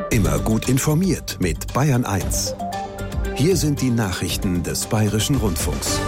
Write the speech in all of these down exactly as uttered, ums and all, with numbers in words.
Immer gut informiert mit Bayern eins. Hier sind die Nachrichten des Bayerischen Rundfunks.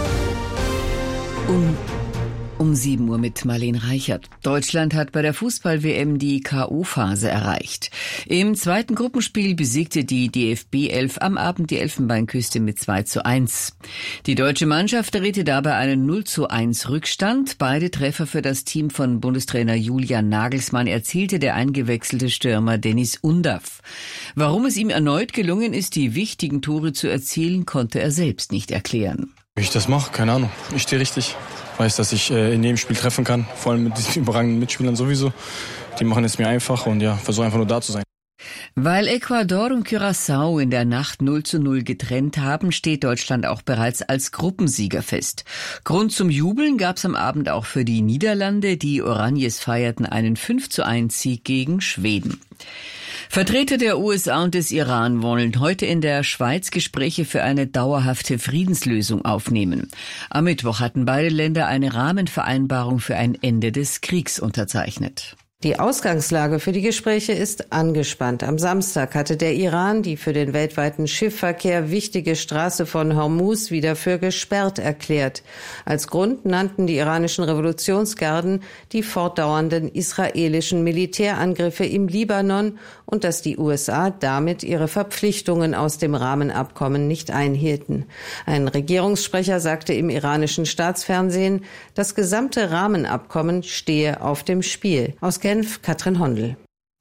Um, um sieben Uhr mit Marlene Reichert. Deutschland hat bei der Fußball-W M die K O-Phase erreicht. Im zweiten Gruppenspiel besiegte die D F B elf am Abend die Elfenbeinküste mit zwei zu eins. Die deutsche Mannschaft drehte dabei einen null zu eins Rückstand. Beide Treffer für das Team von Bundestrainer Julian Nagelsmann erzielte der eingewechselte Stürmer Deniz Undav. Warum es ihm erneut gelungen ist, die wichtigen Tore zu erzielen, konnte er selbst nicht erklären. Wie ich das mache, keine Ahnung. Ich stehe richtig. Ich weiß, dass ich äh, in jedem Spiel treffen kann. Vor allem mit diesen überragenden Mitspielern sowieso. Die machen es mir einfach und ja, versuche einfach nur da zu sein. Weil Ecuador und Curaçao in der Nacht null zu null getrennt haben, steht Deutschland auch bereits als Gruppensieger fest. Grund zum Jubeln gab's am Abend auch für die Niederlande. Die Oranjes feierten einen fünf zu eins Sieg gegen Schweden. Vertreter der U S A und des Iran wollen heute in der Schweiz Gespräche für eine dauerhafte Friedenslösung aufnehmen. Am Mittwoch hatten beide Länder eine Rahmenvereinbarung für ein Ende des Kriegs unterzeichnet. Die Ausgangslage für die Gespräche ist angespannt. Am Samstag hatte der Iran die für den weltweiten Schiffverkehr wichtige Straße von Hormuz wieder für gesperrt erklärt. Als Grund nannten die iranischen Revolutionsgarden die fortdauernden israelischen Militärangriffe im Libanon und dass die U S A damit ihre Verpflichtungen aus dem Rahmenabkommen nicht einhielten. Ein Regierungssprecher sagte im iranischen Staatsfernsehen, das gesamte Rahmenabkommen stehe auf dem Spiel. Aus Genf, Katrin Hondel.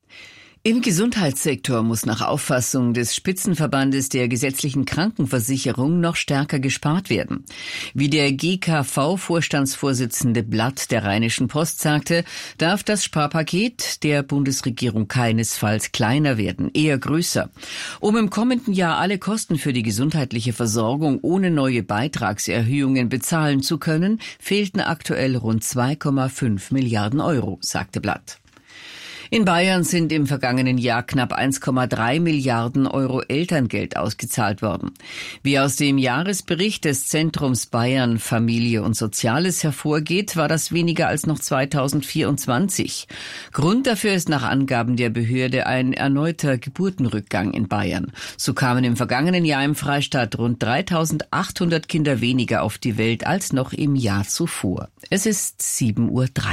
Im Gesundheitssektor muss nach Auffassung des Spitzenverbandes der gesetzlichen Krankenversicherung noch stärker gespart werden. Wie der G K V-Vorstandsvorsitzende Blatt der Rheinischen Post sagte, darf das Sparpaket der Bundesregierung keinesfalls kleiner werden, eher größer. Um im kommenden Jahr alle Kosten für die gesundheitliche Versorgung ohne neue Beitragserhöhungen bezahlen zu können, fehlten aktuell rund zwei Komma fünf Milliarden Euro, sagte Blatt. In Bayern sind im vergangenen Jahr knapp eins Komma drei Milliarden Euro Elterngeld ausgezahlt worden. Wie aus dem Jahresbericht des Zentrums Bayern Familie und Soziales hervorgeht, war das weniger als noch zweitausendvierundzwanzig. Grund dafür ist nach Angaben der Behörde ein erneuter Geburtenrückgang in Bayern. So kamen im vergangenen Jahr im Freistaat rund dreitausendachthundert Kinder weniger auf die Welt als noch im Jahr zuvor. Es ist sieben Uhr drei.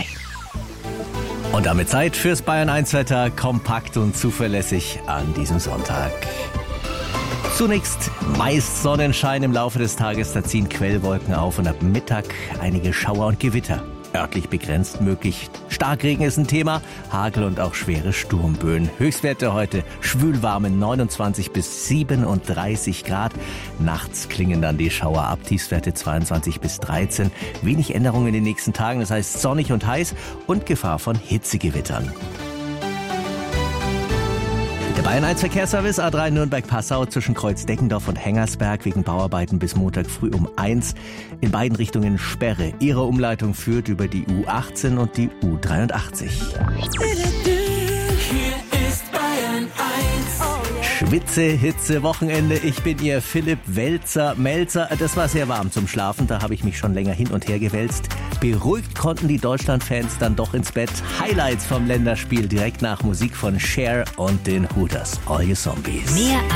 Und damit Zeit fürs Bayern eins Wetter, kompakt und zuverlässig an diesem Sonntag. Zunächst meist Sonnenschein im Laufe des Tages, da ziehen Quellwolken auf und ab Mittag einige Schauer und Gewitter. Örtlich begrenzt möglich. Starkregen ist ein Thema, Hagel und auch schwere Sturmböen. Höchstwerte heute schwülwarme neunundzwanzig bis siebenunddreißig Grad. Nachts klingen dann die Schauer ab, Tiefstwerte zweiundzwanzig bis dreizehn. Wenig Änderungen in den nächsten Tagen, das heißt sonnig und heiß und Gefahr von Hitzegewittern. Der Bayern eins Verkehrsservice A drei Nürnberg-Passau zwischen Kreuz-Deckendorf und Hengersberg wegen Bauarbeiten bis Montag früh um eins. In beiden Richtungen Sperre. Ihre Umleitung führt über die U achtzehn und die U dreiundachtzig. Schwitze, Hitze, Wochenende. Ich bin Ihr Philipp Welzer, Melzer. Das war sehr warm zum Schlafen. Da habe ich mich schon länger hin und her gewälzt. Beruhigt konnten die Deutschland-Fans dann doch ins Bett. Highlights vom Länderspiel direkt nach Musik von Cher und den Hooters. All You Zombies. Mehr